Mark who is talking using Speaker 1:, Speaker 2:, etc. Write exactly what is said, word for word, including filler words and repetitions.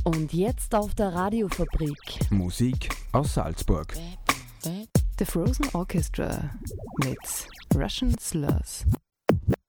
Speaker 1: Und jetzt auf der Radiofabrik.
Speaker 2: Musik aus Salzburg.
Speaker 3: The Frozen Orchestra mit Russian Slurs.